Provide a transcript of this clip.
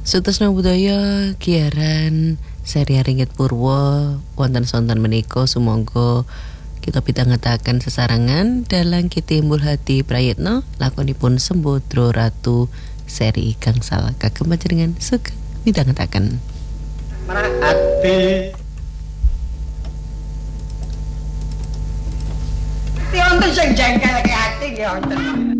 Sutasna budaya kiaran seri Ringgit Purwo wonten sonten menika sumangga kita pitangetaken sesarangan dalang Kitimbul Hati Prayitno lakonipun Sembodro Ratu seri gangsal kagem panjenengan sugeng pitangetaken. Merati wonten sing jengkel ke ati nggih wonten.